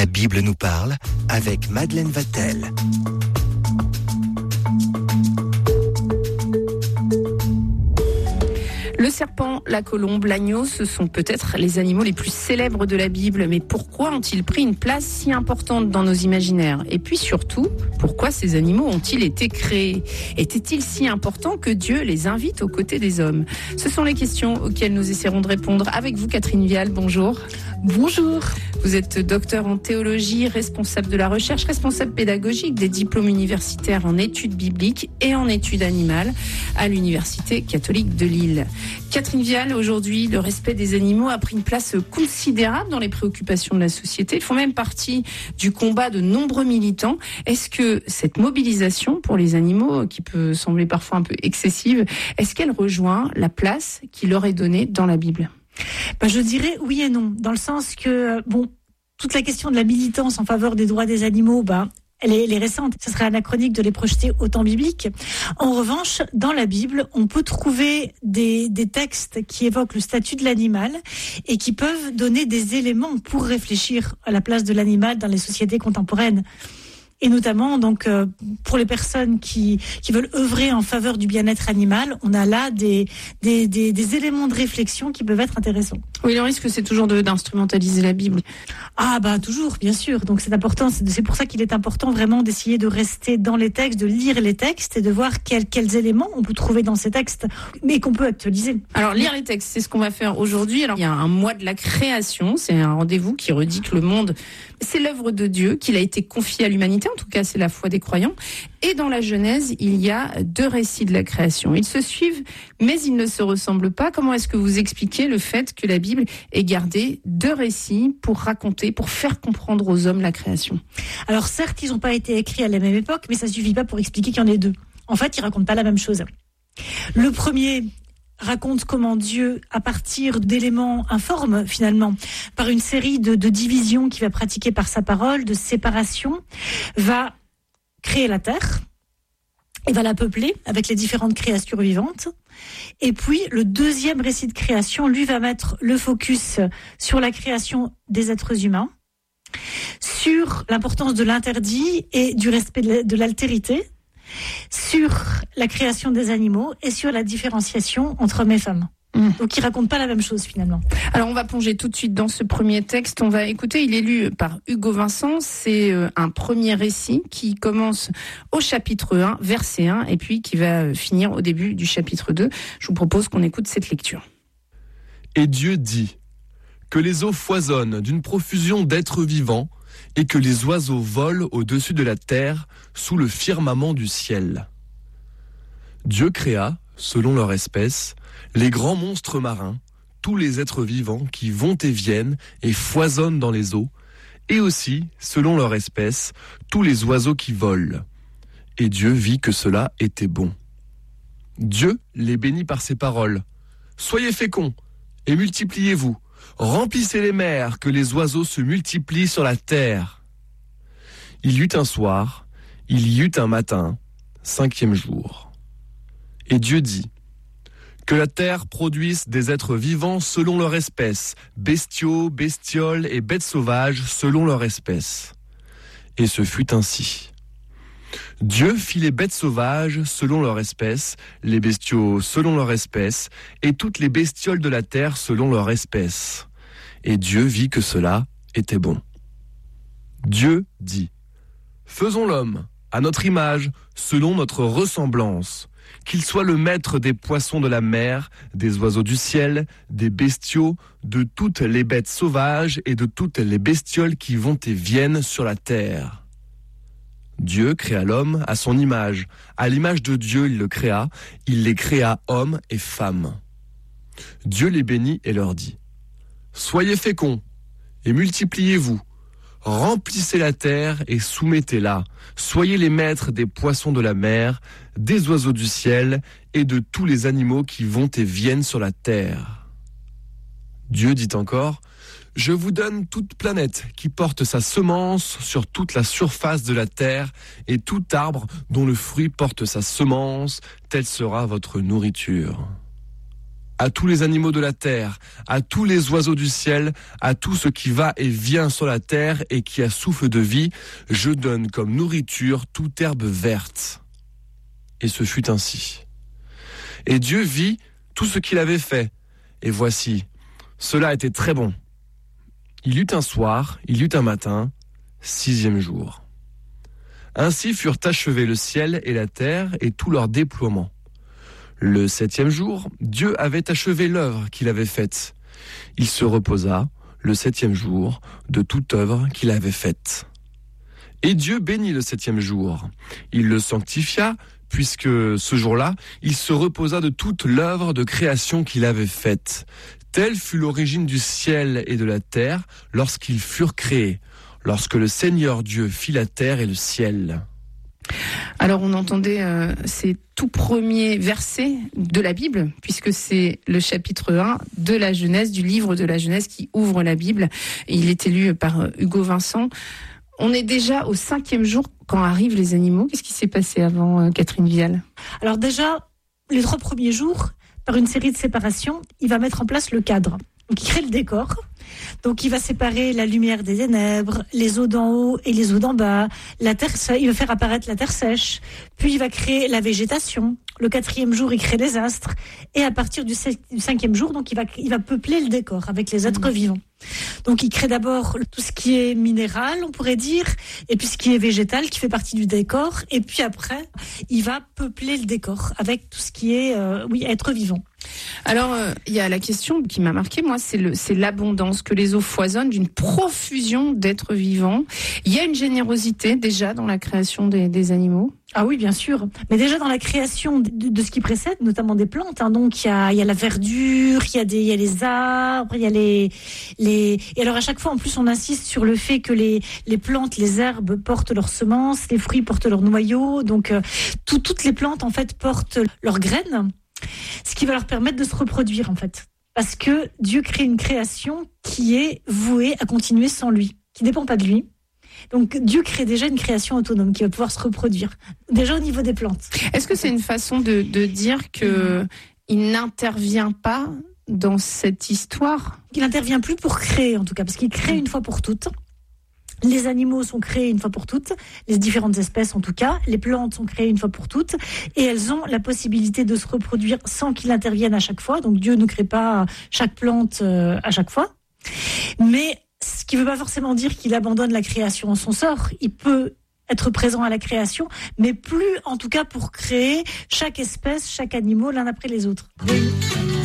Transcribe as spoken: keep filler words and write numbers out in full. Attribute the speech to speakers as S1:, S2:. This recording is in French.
S1: Bible nous parle avec Madeleine Vatel.
S2: Le serpent, la colombe, l'agneau, ce sont peut-être les animaux les plus célèbres de la Bible. Mais pourquoi ont-ils pris une place si importante dans nos imaginaires ? Et puis surtout, pourquoi ces animaux ont-ils été créés ? Étaient-ils si importants que Dieu les invite aux côtés des hommes ? Ce sont les questions auxquelles nous essaierons de répondre avec vous, Catherine Vial. Bonjour.
S3: Bonjour.
S2: Vous êtes docteur en théologie, responsable de la recherche, responsable pédagogique des diplômes universitaires en études bibliques et en études animales à l'Université catholique de Lille. Catherine Vial, aujourd'hui, le respect des animaux a pris une place considérable dans les préoccupations de la société. Ils font même partie du combat de nombreux militants. Est-ce que cette mobilisation pour les animaux, qui peut sembler parfois un peu excessive, est-ce qu'elle rejoint la place qui leur est donnée dans la Bible ?
S3: Ben, je dirais oui et non, dans le sens que, bon, toute la question de la militance en faveur des droits des animaux, ben, elle est, elle est récente. Ce serait anachronique de les projeter au temps biblique. En revanche, dans la Bible, on peut trouver des, des textes qui évoquent le statut de l'animal et qui peuvent donner des éléments pour réfléchir à la place de l'animal dans les sociétés contemporaines. Et notamment, donc, euh, pour les personnes qui, qui veulent œuvrer en faveur du bien-être animal, on a là des, des, des, des éléments de réflexion qui peuvent être intéressants.
S2: Oui, le risque, c'est toujours de, d'instrumentaliser la Bible.
S3: Ah, bah, toujours, bien sûr. Donc, c'est important. C'est, c'est pour ça qu'il est important vraiment d'essayer de rester dans les textes, de lire les textes et de voir quels, quels éléments on peut trouver dans ces textes, mais qu'on peut actualiser.
S2: Alors, lire les textes, c'est ce qu'on va faire aujourd'hui. Alors, il y a un mois de la création. C'est un rendez-vous qui redit que le monde, c'est l'œuvre de Dieu, qu'il a été confié à l'humanité. En tout cas, c'est la foi des croyants. Et dans la Genèse, il y a deux récits de la création. Ils se suivent, mais ils ne se ressemblent pas. Comment est-ce que vous expliquez le fait que la Bible ait gardé deux récits pour raconter, pour faire comprendre aux hommes la création ?
S3: Alors certes, ils n'ont pas été écrits à la même époque, mais ça ne suffit pas pour expliquer qu'il y en ait deux. En fait, ils ne racontent pas la même chose. Le premier raconte comment Dieu, à partir d'éléments informes, finalement, par une série de, de divisions qu'il va pratiquer par sa parole, de séparation, va créer la terre et va la peupler avec les différentes créatures vivantes. Et puis, le deuxième récit de création, lui, va mettre le focus sur la création des êtres humains, sur l'importance de l'interdit et du respect de l'altérité, sur la création des animaux et sur la différenciation entre hommes et femmes. Mmh. Donc, ils ne racontent pas la même chose, finalement.
S2: Alors, on va plonger tout de suite dans ce premier texte. On va écouter, il est lu par Hugo Vincent. C'est un premier récit qui commence au chapitre un, verset un, et puis qui va finir au début du chapitre deux. Je vous propose qu'on écoute cette lecture.
S4: Et Dieu dit que les eaux foisonnent d'une profusion d'êtres vivants et que les oiseaux volent au-dessus de la terre sous le firmament du ciel. Dieu créa, selon leur espèce, les grands monstres marins, tous les êtres vivants qui vont et viennent et foisonnent dans les eaux, et aussi, selon leur espèce, tous les oiseaux qui volent. Et Dieu vit que cela était bon. Dieu les bénit par ses paroles. « Soyez féconds et multipliez-vous. Remplissez les mers, que les oiseaux se multiplient sur la terre. » Il y eut un soir, il y eut un matin, cinquième jour. Et Dieu dit que la terre produise des êtres vivants selon leur espèce, bestiaux, bestioles et bêtes sauvages selon leur espèce. Et ce fut ainsi. Dieu fit les bêtes sauvages selon leur espèce, les bestiaux selon leur espèce, et toutes les bestioles de la terre selon leur espèce. Et Dieu vit que cela était bon. Dieu dit : faisons l'homme, à notre image, selon notre ressemblance, qu'il soit le maître des poissons de la mer, des oiseaux du ciel, des bestiaux, de toutes les bêtes sauvages et de toutes les bestioles qui vont et viennent sur la terre. Dieu créa l'homme à son image. À l'image de Dieu, il le créa. Il les créa hommes et femmes. Dieu les bénit et leur dit : soyez féconds et multipliez-vous. Remplissez la terre et soumettez-la. Soyez les maîtres des poissons de la mer, des oiseaux du ciel et de tous les animaux qui vont et viennent sur la terre. Dieu dit encore : je vous donne toute planète qui porte sa semence sur toute la surface de la terre et tout arbre dont le fruit porte sa semence, telle sera votre nourriture. à tous les animaux de la terre, à tous les oiseaux du ciel, à tout ce qui va et vient sur la terre et qui a souffle de vie, je donne comme nourriture toute herbe verte. » Et ce fut ainsi. Et Dieu vit tout ce qu'il avait fait, et voici, cela était très bon. Il eut un soir, il eut un matin, sixième jour. Ainsi furent achevés le ciel et la terre et tout leur déploiement. Le septième jour, Dieu avait achevé l'œuvre qu'il avait faite. Il se reposa, le septième jour, de toute œuvre qu'il avait faite. Et Dieu bénit le septième jour. Il le sanctifia, puisque ce jour-là, il se reposa de toute l'œuvre de création qu'il avait faite. Telle fut l'origine du ciel et de la terre lorsqu'ils furent créés, lorsque le Seigneur Dieu fit la terre et le ciel.
S2: Alors on entendait euh, ces tout premiers versets de la Bible, puisque c'est le chapitre un de la Genèse, du livre de la Genèse qui ouvre la Bible. Et il est lu par euh, Hugo Vincent. On est déjà au cinquième jour quand arrivent les animaux. Qu'est-ce qui s'est passé avant, euh, Catherine Vial ?
S3: Alors déjà, les trois premiers jours, par une série de séparations, il va mettre en place le cadre. Donc il crée le décor. Donc il va séparer la lumière des ténèbres, les eaux d'en haut et les eaux d'en bas, la terre, il va faire apparaître la terre sèche, puis il va créer la végétation. Le quatrième jour, il crée les astres, et à partir du cinquième jour, donc il va, il va peupler le décor avec les êtres mmh. vivants. Donc il crée d'abord tout ce qui est minéral, on pourrait dire, et puis ce qui est végétal, qui fait partie du décor, et puis après, il va peupler le décor avec tout ce qui est, euh, oui, être vivant.
S2: Alors, il euh, y a la question qui m'a marquée, moi, c'est, le, c'est l'abondance, que les eaux foisonnent d'une profusion d'êtres vivants. Il y a une générosité déjà dans la création des, des animaux.
S3: Ah oui, bien sûr. Mais déjà dans la création de, de ce qui précède, notamment des plantes, hein, donc il y a, y a la verdure, il y a des, il y a les arbres, il y a les, les. Et alors à chaque fois, en plus, on insiste sur le fait que les, les plantes, les herbes portent leurs semences, les fruits portent leurs noyaux, donc euh, tout, toutes les plantes en fait portent leurs graines, ce qui va leur permettre de se reproduire en fait, parce que Dieu crée une création qui est vouée à continuer sans lui, qui ne dépend pas de lui. Donc Dieu crée déjà une création autonome qui va pouvoir se reproduire, déjà au niveau des plantes.
S2: Est-ce que c'est une façon de, de dire que mmh. il n'intervient pas dans cette histoire ?
S3: Il n'intervient plus pour créer en tout cas, parce qu'il crée mmh. une fois pour toutes. Les animaux sont créés une fois pour toutes, les différentes espèces en tout cas, les plantes sont créées une fois pour toutes, et elles ont la possibilité de se reproduire sans qu'il intervienne à chaque fois. Donc Dieu ne crée pas chaque plante à chaque fois. Mais ce qui ne veut pas forcément dire qu'il abandonne la création en son sort. Il peut être présent à la création, mais plus en tout cas pour créer chaque espèce, chaque animal l'un après les autres.